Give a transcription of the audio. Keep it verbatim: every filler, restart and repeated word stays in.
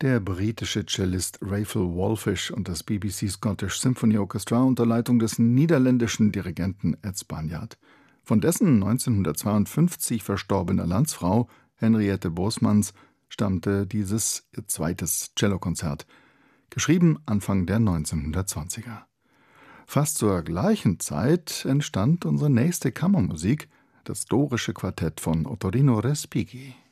Der britische Cellist Raphael Walfish und das B B C Scottish Symphony Orchestra unter Leitung des niederländischen Dirigenten Ed Spanjaard. Von dessen neunzehnhundertzweiundfünfzig verstorbener Landsfrau Henriette Bosmans stammte dieses ihr zweites Cellokonzert, geschrieben Anfang der neunzehnhundertzwanziger. Fast zur gleichen Zeit entstand unsere nächste Kammermusik, das Dorische Quartett von Ottorino Respighi.